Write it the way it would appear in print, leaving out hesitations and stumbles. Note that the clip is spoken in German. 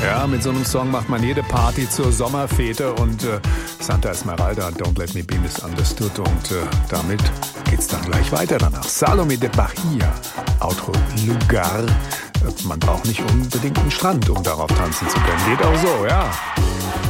Ja, mit so einem Song macht man jede Party zur Sommerfete und Santa Esmeralda, Don't Let Me Be Misunderstood und damit geht's dann gleich weiter danach. Salome de Bahia, Outro Lugar. Man braucht nicht unbedingt einen Strand, um darauf tanzen zu können. Geht auch so, ja.